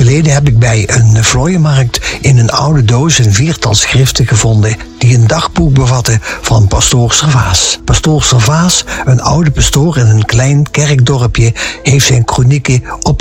geleden heb ik bij een vlooienmarkt in een oude doos een 4-tal schriften gevonden die een dagboek bevatten van pastoor Servaas. Pastoor Servaas, een oude pastoor in een klein kerkdorpje, heeft zijn kronieken op